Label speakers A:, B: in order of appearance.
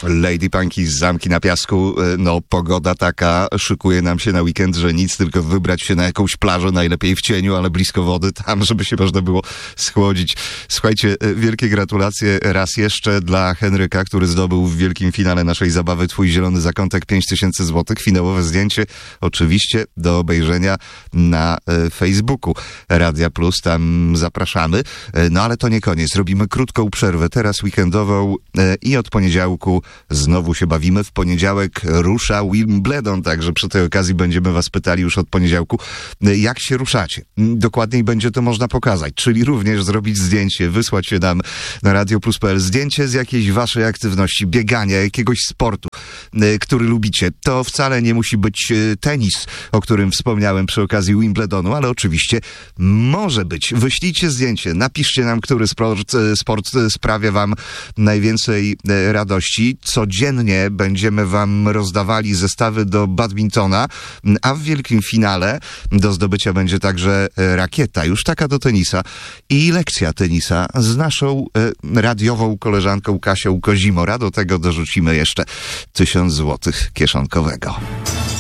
A: Lady Punky z Zamki na Piasku. No, pogoda taka szykuje nam się na weekend, że nic, tylko wybrać się na jakąś plażę, najlepiej w cieniu, ale blisko wody, tam, żeby się można było schłodzić. Słuchajcie, wielkie gratulacje raz jeszcze dla Henryka, który zdobył w wielkim finale naszej zabawy Twój zielony zakątek 5000 zł. Finałowe zdjęcie oczywiście do obejrzenia na Facebooku Radia Plus, tam zapraszamy. No ale to nie koniec, robimy krótką przerwę, teraz weekendową i od poniedziałku znowu się bawimy. W poniedziałek rusza Wimbledon, także przy tej okazji będziemy was pytali już od poniedziałku, jak się ruszacie. Dokładniej będzie to można pokazać, czyli również zrobić zdjęcie, wysłać się nam na radioplus.pl zdjęcie z jakiejś waszej aktywności, biegania, jakiegoś sportu, który lubicie. To wcale nie musi być tenis, o którym wspomniałem przy okazji Wimbledonu, ale oczywiście może być. Wyślijcie zdjęcie, napiszcie nam, który sport sprawia wam najwięcej radości. Codziennie będziemy wam rozdawali zestawy do badmintona, a w wielkim finale do zdobycia będzie także rakieta, już taka do tenisa i lekcja tenisa z naszą radiową koleżanką Kasią Kozimora. Do tego dorzucimy jeszcze 1000 zł kieszonkowego.